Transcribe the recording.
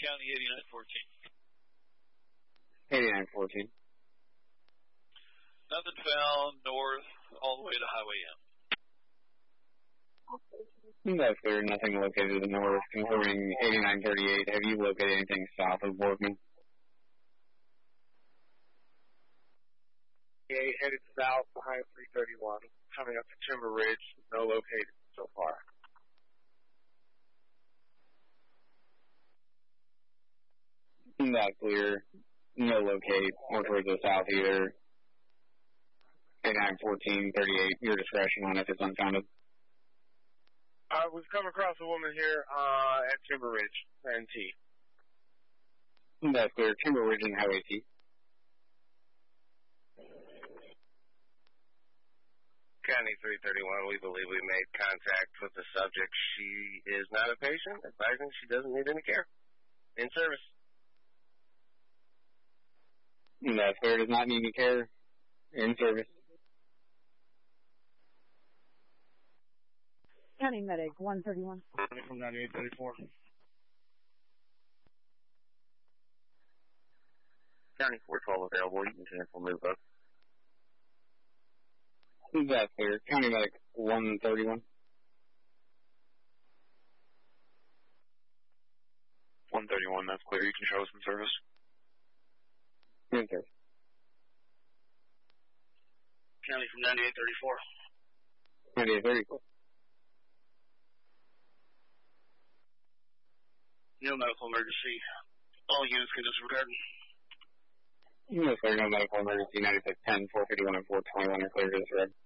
County 8914. 8914. Nothing found north all the way to Highway M. That's clear. Nothing located to the north. Confirming 8938. Have you located anything south of Boardman? Headed south behind 331. Coming up to Timber Ridge. No located so far. That's clear. No locate. Or towards the south either. 891438. Your discretion on if it's unfounded. We've come across a woman here at Timber Ridge, NT. That's clear. Timber Ridge and Highway T. County 331, we believe we made contact with the subject. She is not a patient, advising she doesn't need any care. In service. That's clear. Does not need any care. In service. County Medic 131. From 9834. County 412 available. You can cancel move up. That's clear. County Medic 131. 131, that's clear. You can show us in service. In service. County from 9834. 9834. No medical emergency. All units can disregard. That's clear. No medical emergency. 9610, 451, and 421 are clear to disregard.